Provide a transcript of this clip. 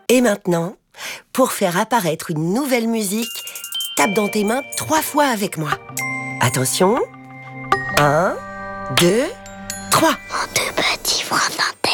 Et maintenant, pour faire apparaître une nouvelle musique, tape dans tes mains 3 fois avec moi. Attention. 1, 2, 3. Mon deux petits frères